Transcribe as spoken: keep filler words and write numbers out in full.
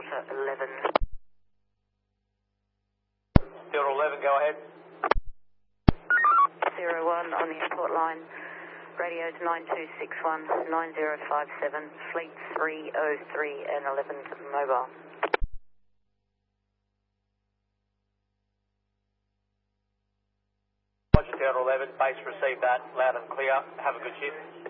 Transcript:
Delta eleven. Delta eleven, go ahead. zero one on the airport line. Radios nine two six one, nine zero five seven, Fleet three oh three and eleven mobile. Roger, Delta eleven, base received that loud and clear. Have a good shift.